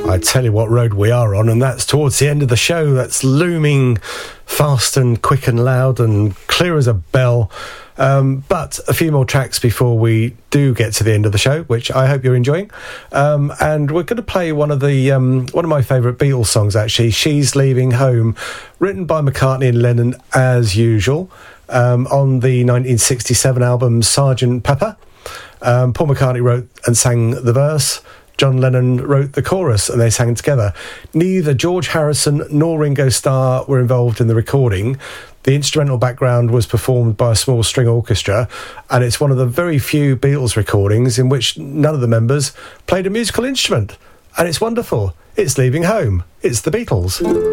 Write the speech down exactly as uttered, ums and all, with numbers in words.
I tell you what road we are on, and that's towards the end of the show. That's looming fast and quick and loud and clear as a bell. Um, but a few more tracks before we do get to the end of the show, which I hope you're enjoying. Um, and we're going to play one of the um, one of my favourite Beatles songs, actually, She's Leaving Home, written by McCartney and Lennon as usual, um, on the nineteen sixty-seven album Sergeant Pepper. Um, Paul McCartney wrote and sang the verse. John Lennon wrote the chorus and they sang together. Neither George Harrison nor Ringo Starr were involved in the recording. The instrumental background was performed by a small string orchestra, and it's one of the very few Beatles recordings in which none of the members played a musical instrument. And it's wonderful. It's Leaving Home. It's the Beatles.